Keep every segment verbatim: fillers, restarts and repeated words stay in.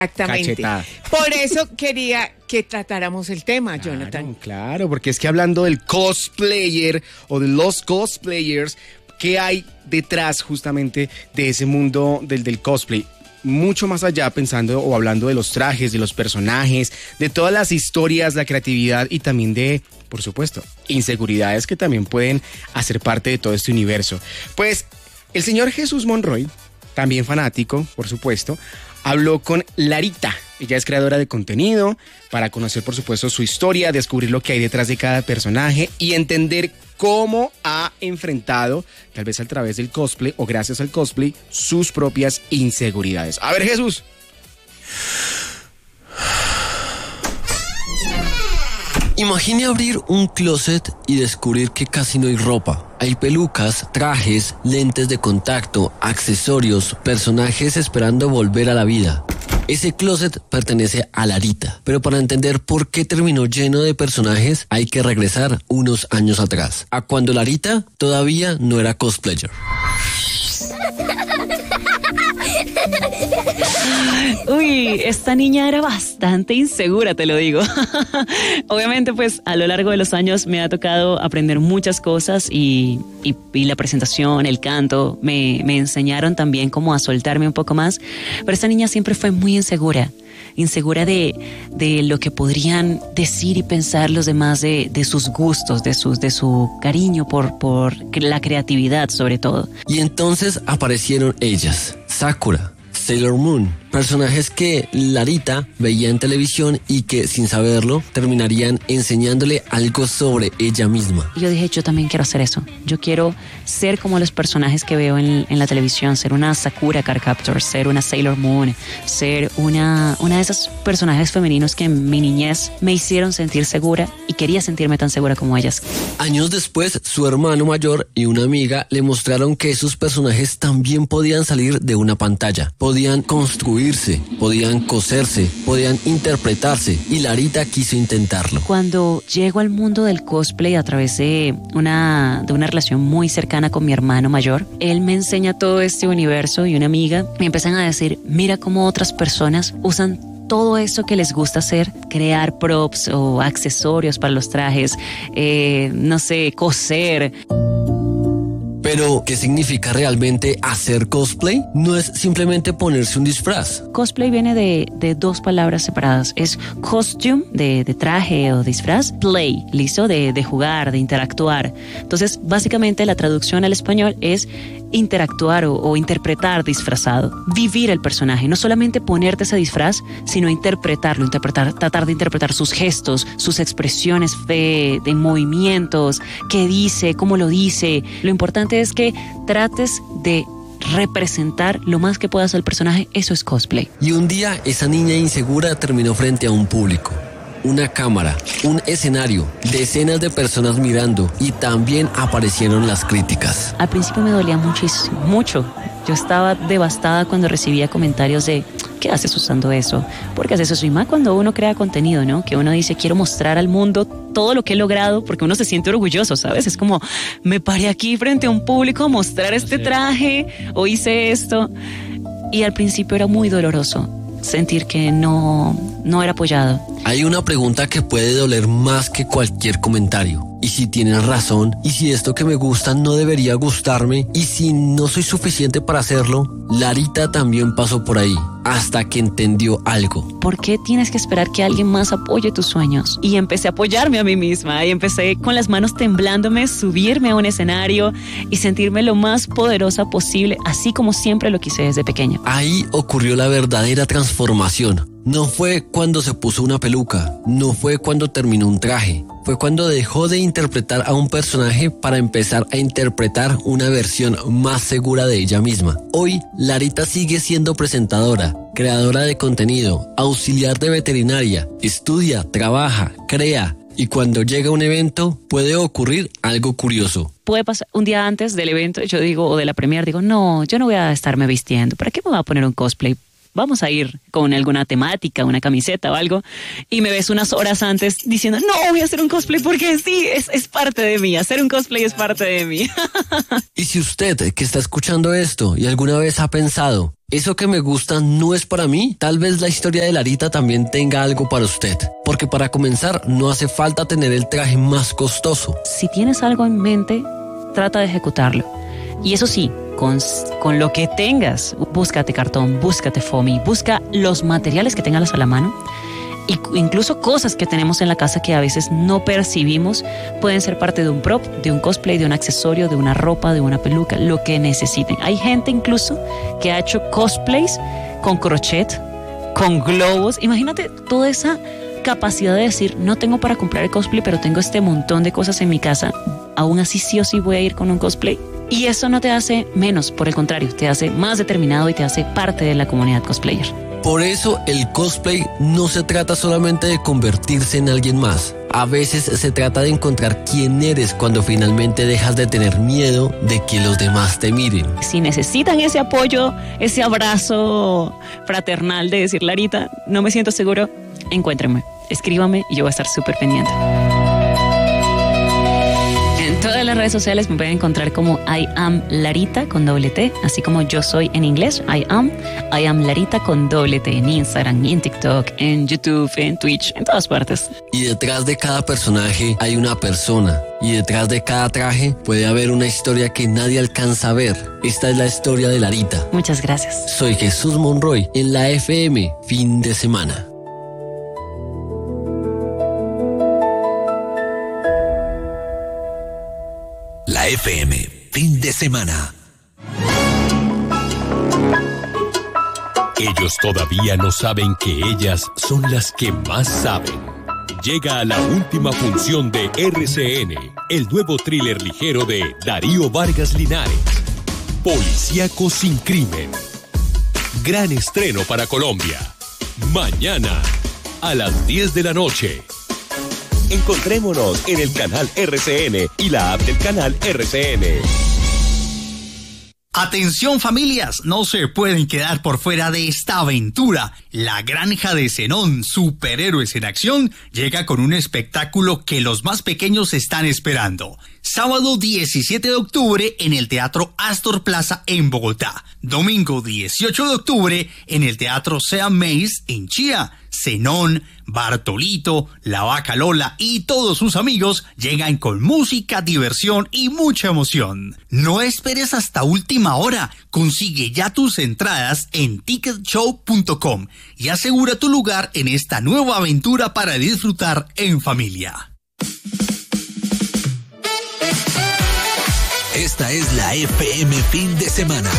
Exactamente. Cachetada. Por eso quería que tratáramos el tema, Jonathan. Claro, claro, porque es que hablando del cosplayer o de los cosplayers, ¿qué hay detrás justamente de ese mundo del, del cosplay? Mucho más allá, pensando o hablando de los trajes, de los personajes, de todas las historias, la creatividad y también de, por supuesto, inseguridades que también pueden hacer parte de todo este universo. Pues el señor Jesús Monroy, también fanático, por supuesto, habló con Larita. Ella es creadora de contenido para conocer, por supuesto, su historia, descubrir lo que hay detrás de cada personaje y entender cómo ha enfrentado, tal vez a través del cosplay o gracias al cosplay, sus propias inseguridades. A ver, Jesús. Imagine abrir un closet y descubrir que casi no hay ropa. Hay pelucas, trajes, lentes de contacto, accesorios, personajes esperando volver a la vida. Ese closet pertenece a Larita, pero para entender por qué terminó lleno de personajes hay que regresar unos años atrás, a cuando Larita todavía no era cosplayer. Uy, esta niña era bastante insegura, te lo digo. Obviamente, pues, a lo largo de los años me ha tocado aprender muchas cosas y, y, y la presentación, el canto, me, me enseñaron también cómo a soltarme un poco más. Pero esta niña siempre fue muy insegura. Insegura de, de lo que podrían decir y pensar los demás de, de sus gustos, de, sus, de su cariño por, por la creatividad sobre todo. Y entonces aparecieron ellas, Sakura, Sailor Moon, personajes que Larita veía en televisión y que sin saberlo terminarían enseñándole algo sobre ella misma. Y yo dije, yo también quiero hacer eso. Yo quiero ser como los personajes que veo en, en la televisión, ser una Sakura Card Captor, ser una Sailor Moon, ser una, una de esos personajes femeninos que en mi niñez me hicieron sentir segura y quería sentirme tan segura como ellas. Años después, su hermano mayor y una amiga le mostraron que esos personajes también podían salir de una pantalla, podían construir, podían coserse, podían interpretarse y Larita quiso intentarlo. Cuando llego al mundo del cosplay a través de una, de una relación muy cercana con mi hermano mayor, él me enseña todo este universo y una amiga me empiezan a decir, mira cómo otras personas usan todo eso que les gusta hacer, crear props o accesorios para los trajes, eh, no sé, coser. Pero, ¿qué significa realmente hacer cosplay? No es simplemente ponerse un disfraz. Cosplay viene de, de dos palabras separadas. Es costume, de, de traje o disfraz, play, listo, de, de jugar, de interactuar. Entonces, básicamente la traducción al español es interactuar o, o interpretar disfrazado. Vivir el personaje, no solamente ponerte ese disfraz, sino interpretarlo, interpretar, tratar de interpretar sus gestos, sus expresiones de, de movimientos, qué dice, cómo lo dice. Lo importante es que trates de representar lo más que puedas al personaje. Eso es cosplay. Y un día esa niña insegura terminó frente a un público, una cámara, un escenario, decenas de personas mirando y también aparecieron las críticas. Al principio me dolía muchísimo, mucho. Yo estaba devastada cuando recibía comentarios de ¿qué haces usando eso? ¿Por qué haces eso? Y más cuando uno crea contenido, ¿no? Que uno dice, quiero mostrar al mundo todo lo que he logrado, porque uno se siente orgulloso, ¿sabes? Es como, me paré aquí frente a un público a mostrar este traje, o hice esto. Y al principio era muy doloroso sentir que no, no era apoyado. Hay una pregunta que puede doler más que cualquier comentario. ¿Y si tienes razón? ¿Y si esto que me gusta no debería gustarme? ¿Y si no soy suficiente para hacerlo? Larita también pasó por ahí, hasta que entendió algo. ¿Por qué tienes que esperar que alguien más apoye tus sueños? Y empecé a apoyarme a mí misma, y empecé con las manos temblándome, subirme a un escenario y sentirme lo más poderosa posible, así como siempre lo quise desde pequeña. Ahí ocurrió la verdadera transformación. No fue cuando se puso una peluca, no fue cuando terminó un traje, fue cuando dejó de interpretar a un personaje para empezar a interpretar una versión más segura de ella misma. Hoy, Larita sigue siendo presentadora, creadora de contenido, auxiliar de veterinaria, estudia, trabaja, crea. Y cuando llega un evento, puede ocurrir algo curioso. Puede pasar un día antes del evento, yo digo, o de la premiere, digo, no, yo no voy a estarme vistiendo, ¿para qué me voy a poner un cosplay? Vamos a ir con alguna temática, una camiseta o algo, y me ves unas horas antes diciendo, no, voy a hacer un cosplay porque sí, es, es parte de mí, hacer un cosplay es parte de mí. Y si usted que está escuchando esto y alguna vez ha pensado, eso que me gusta no es para mí. Tal vez la historia de Larita también tenga algo para usted. Porque para comenzar, no hace falta tener el traje más costoso. Si tienes algo en mente, trata de ejecutarlo. Y eso sí, con, con lo que tengas, búscate cartón, búscate foamy, busca los materiales que tengas a la mano. Y incluso cosas que tenemos en la casa que a veces no percibimos pueden ser parte de un prop, de un cosplay, de un accesorio, de una ropa, de una peluca, lo que necesiten. Hay gente incluso que ha hecho cosplays con crochet, con globos. Imagínate toda esa capacidad de decir, no tengo para comprar el cosplay, pero tengo este montón de cosas en mi casa. Aún así sí o sí voy a ir con un cosplay. Y eso no te hace menos, por el contrario, te hace más determinado y te hace parte de la comunidad cosplayer. Por eso el cosplay no se trata solamente de convertirse en alguien más. A veces se trata de encontrar quién eres cuando finalmente dejas de tener miedo de que los demás te miren. Si necesitan ese apoyo, ese abrazo fraternal de decir, Larita, no me siento seguro, encuéntrenme, escríbame y yo voy a estar súper pendiente. En todas las redes sociales me pueden encontrar como I am Larita con doble T, así como yo soy en inglés, I am, I am Larita con doble T, en Instagram, en TikTok, en YouTube, en Twitch, en todas partes. Y detrás de cada personaje hay una persona, y detrás de cada traje puede haber una historia que nadie alcanza a ver. Esta es la historia de Larita. Muchas gracias. Soy Jesús Monroy en la F M, fin de semana. La F M, fin de semana. Ellos todavía no saben que ellas son las que más saben. Llega a la última función de R C N, el nuevo thriller ligero de Darío Vargas Linares. Policíaco sin crimen. Gran estreno para Colombia. Mañana, a las diez de la noche. Encontrémonos en el canal R C N y la app del canal R C N. Atención familias, no se pueden quedar por fuera de esta aventura. La Granja de Zenón, superhéroes en acción, llega con un espectáculo que los más pequeños están esperando. Sábado diecisiete de octubre en el Teatro Astor Plaza en Bogotá. Domingo dieciocho de octubre en el Teatro Sea Mace en Chía. Zenón, Bartolito, La Vaca Lola y todos sus amigos llegan con música, diversión y mucha emoción. No esperes hasta última hora. Consigue ya tus entradas en ticket show punto com y asegura tu lugar en esta nueva aventura para disfrutar en familia. Esta es la F M fin de semana.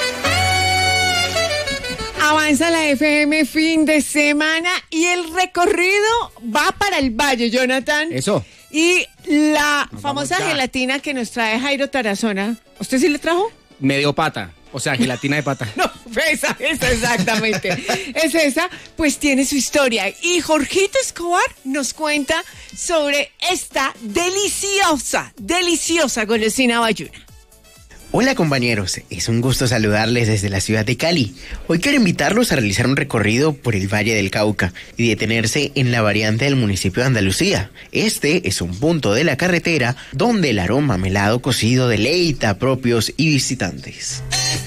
Avanza la F M fin de semana y el recorrido va para el Valle, Jonathan. Eso. Y la Nos famosa vamos ya. gelatina que nos trae Jairo Tarazona. ¿Usted sí le trajo? Medio pata, o sea, gelatina de pata. No, esa, esa exactamente. Es esa, pues tiene su historia. Y Jorgito Escobar nos cuenta sobre esta deliciosa, deliciosa golosina bayuna. Hola compañeros, es un gusto saludarles desde la ciudad de Cali. Hoy quiero invitarlos a realizar un recorrido por el Valle del Cauca y detenerse en la variante del municipio de Andalucía. Este es un punto de la carretera donde el aroma melado cocido deleita a propios y visitantes.